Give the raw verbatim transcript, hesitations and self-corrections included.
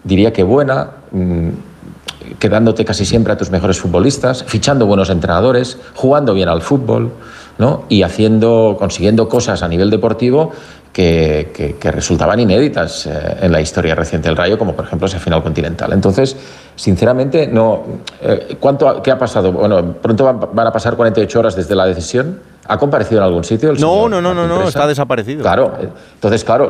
diría que buena, mmm, quedándote casi siempre a tus mejores futbolistas, fichando buenos entrenadores, jugando bien al fútbol, ¿no? Y haciendo, consiguiendo cosas a nivel deportivo que, que, que resultaban inéditas eh, en la historia reciente del Rayo, como por ejemplo ese final continental. Entonces, sinceramente, no. Eh, ¿cuánto, ¿Qué ha pasado? Bueno, pronto van, van a pasar cuarenta y ocho horas desde la decisión. ¿Ha comparecido en algún sitio el No, señor no, no, no, Martín no, Presa? está desaparecido. Claro, entonces, claro,